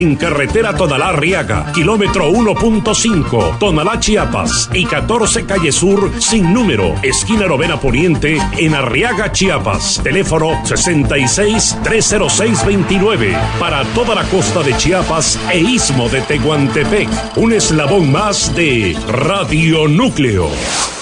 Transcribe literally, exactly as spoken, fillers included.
En carretera Tonalá-Arriaga, kilómetro uno punto cinco, Tonalá, Chiapas, y catorce Calle Sur, sin número, esquina Novena Poniente, en Arriaga, Chiapas. Teléfono sesenta y seis, trescientos seis, veintinueve. Para toda la costa de Chiapas e Istmo de Tehuantepec. Un eslabón más de Radio Núcleo.